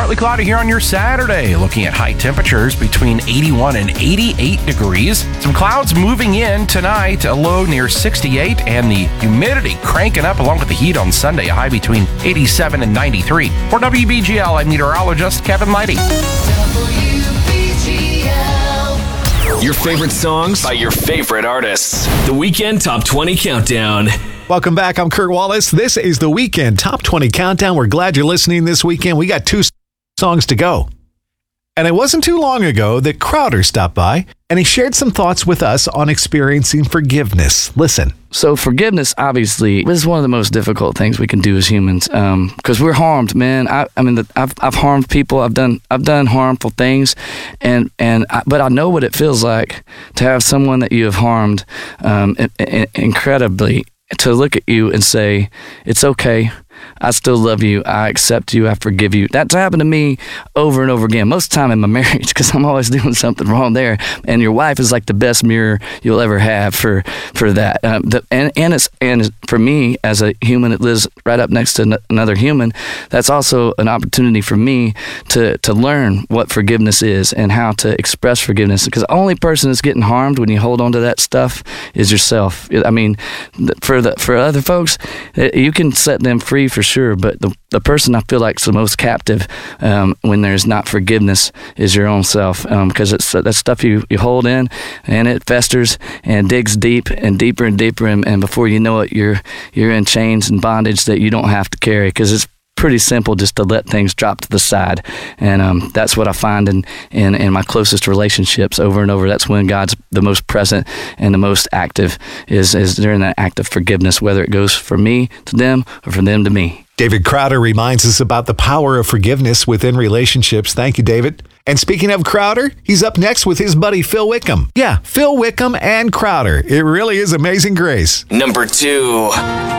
Partly cloudy here on your Saturday. Looking at high temperatures between 81 and 88 degrees. Some clouds moving in tonight, a low near 68, and the humidity cranking up along with the heat on Sunday, a high between 87 and 93. For WBGL, I'm meteorologist Kevin Lighty. Your favorite songs by your favorite artists. The Weekend Top 20 Countdown. Welcome back. I'm Kurt Wallace. This is the Weekend Top 20 Countdown. We're glad you're listening this weekend. We got 2 songs to go. And it wasn't too long ago that Crowder stopped by and he shared some thoughts with us on experiencing forgiveness. Listen. So forgiveness, obviously, is one of the most difficult things we can do as humans, because we're harmed, man. I've harmed people. I've done harmful things, but I know what it feels like to have someone that you have harmed, incredibly, to look at you and say, "It's okay. I still love you. I accept you. I forgive you." That's happened to me over and over again. Most of the time in my marriage, because I'm always doing something wrong there. And your wife is like the best mirror you'll ever have for that. And for me, as a human that lives right up next to another human, that's also an opportunity for me to learn what forgiveness is and how to express forgiveness. Because the only person that's getting harmed when you hold on to that stuff is yourself. I mean, for other folks, you can set them free for sure, but the person I feel like is the most captive when there's not forgiveness is your own self, because it's that stuff you hold in, and it festers and digs deep and deeper and deeper, and before you know it, you're in chains and bondage that you don't have to carry, because it's pretty simple just to let things drop to the side. And that's what I find in my closest relationships over and over. That's when God's the most present and the most active is during that act of forgiveness, whether it goes from me to them or from them to me. David Crowder reminds us about the power of forgiveness within relationships. Thank you, David. And speaking of Crowder, he's up next with his buddy Phil Wickham. Yeah, Phil Wickham and Crowder. It really is Amazing Grace. Number 2.